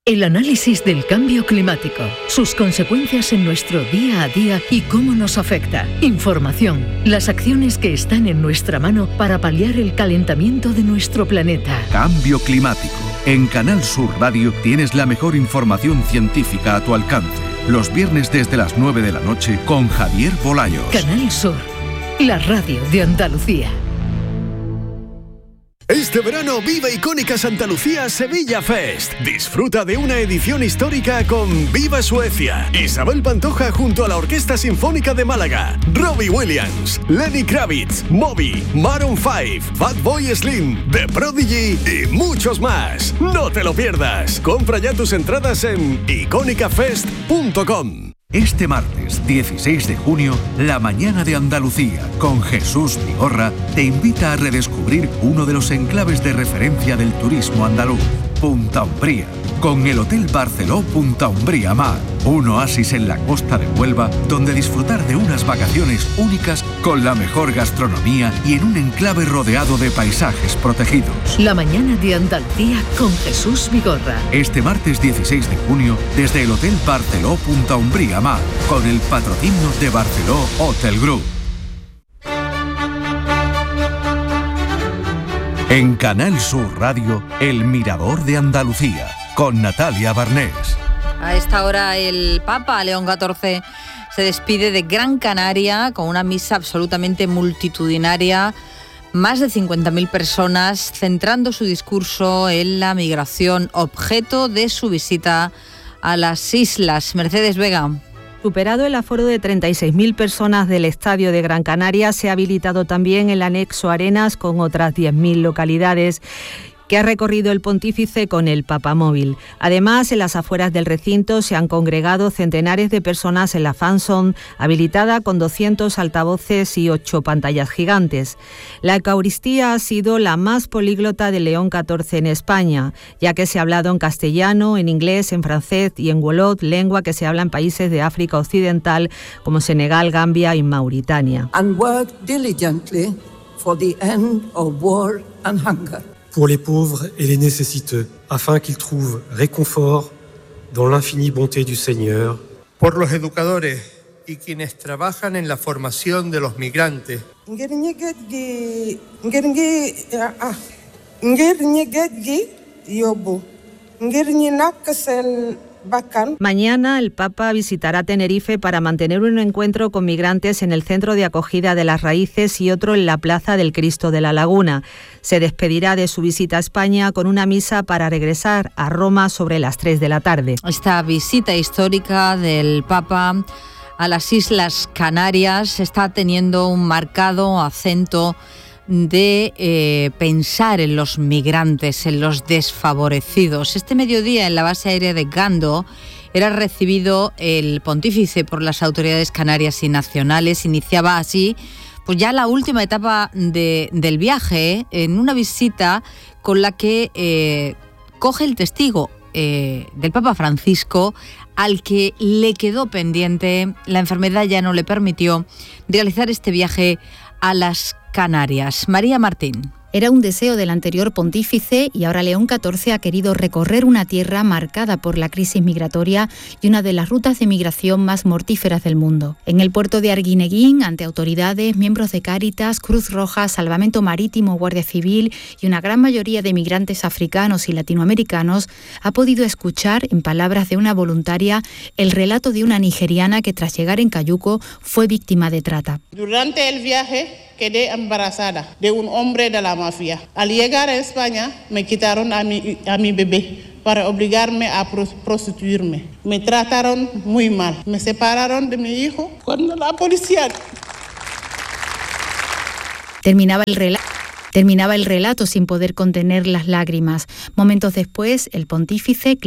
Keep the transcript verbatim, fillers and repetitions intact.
El análisis del cambio climático, sus consecuencias en nuestro día a día y cómo nos afecta. Información, las acciones que están en nuestra mano para paliar el calentamiento de nuestro planeta. Cambio climático. En Canal Sur Radio tienes la mejor información científica a tu alcance. Los viernes desde las nueve de la noche con Javier Bolaños. Canal Sur, la radio de Andalucía. Este verano vive Icónica Santa Lucía Sevilla Fest. Disfruta de una edición histórica con Viva Suecia, Isabel Pantoja junto a la Orquesta Sinfónica de Málaga, Robbie Williams, Lenny Kravitz, Moby, Maroon cinco, Fatboy Slim, The Prodigy y muchos más. No te lo pierdas. Compra ya tus entradas en icónica fest punto com. Este martes dieciséis de junio, La Mañana de Andalucía, con Jesús Vigorra, te invita a redescubrir uno de los enclaves de referencia del turismo andaluz, Punta Umbría, con el Hotel Barceló Punta Umbría Mar, un oasis en la costa de Huelva, donde disfrutar de unas vacaciones únicas con la mejor gastronomía y en un enclave rodeado de paisajes protegidos. La Mañana de Andalucía con Jesús Vigorra. Este martes dieciséis de junio, desde el Hotel Barceló Punta Umbría Mar, con el patrocinio de Barceló Hotel Group. En Canal Sur Radio, El Mirador de Andalucía, con Natalia Barnés. A esta hora el Papa León catorce se despide de Gran Canaria con una misa absolutamente multitudinaria, más de cincuenta mil personas, centrando su discurso en la migración, objeto de su visita a las islas. Mercedes Vega. Superado el aforo de treinta y seis mil personas del Estadio de Gran Canaria, se ha habilitado también el anexo Arenas con otras diez mil localidades que ha recorrido el pontífice con el papamóvil. Además, en las afueras del recinto se han congregado centenares de personas en la fan zone, habilitada con doscientos altavoces y ocho pantallas gigantes. La Eucaristía ha sido la más políglota de León catorce en España, ya que se ha hablado en castellano, en inglés, en francés y en wolot, lengua que se habla en países de África Occidental como Senegal, Gambia y Mauritania. And work diligently for the end of war and hunger. Pour les pauvres et les nécessiteux, afin qu'ils trouvent réconfort dans l'infinie bonté du Señor. Por los educadores y quienes trabajan en la formación de los migrantes. Mañana el Papa visitará Tenerife para mantener un encuentro con migrantes en el Centro de Acogida de las Raíces y otro en la Plaza del Cristo de la Laguna. Se despedirá de su visita a España con una misa para regresar a Roma sobre las tres de la tarde. Esta visita histórica del Papa a las Islas Canarias está teniendo un marcado acento de eh, pensar en los migrantes, en los desfavorecidos. Este mediodía en la base aérea de Gando era recibido el pontífice por las autoridades canarias y nacionales. Iniciaba así pues ya la última etapa de, del viaje, en una visita con la que eh, coge el testigo eh, del Papa Francisco, al que le quedó pendiente. La enfermedad ya no le permitió realizar este viaje a las Canarias. María Martín. Era un deseo del anterior pontífice y ahora León catorce ha querido recorrer una tierra marcada por la crisis migratoria y una de las rutas de migración más mortíferas del mundo. En el puerto de Arguineguín, ante autoridades, miembros de Cáritas, Cruz Roja, Salvamento Marítimo, Guardia Civil y una gran mayoría de migrantes africanos y latinoamericanos, ha podido escuchar, en palabras de una voluntaria, el relato de una nigeriana que tras llegar en Cayuco fue víctima de trata. Durante el viaje quedé embarazada de un hombre de la mafia. Al llegar a España me quitaron a mi, a mi bebé para obligarme a prostituirme. Me trataron muy mal. Me separaron de mi hijo cuando la policía... Terminaba el relato. Terminaba el relato sin poder contener las lágrimas. Momentos después, el pontífice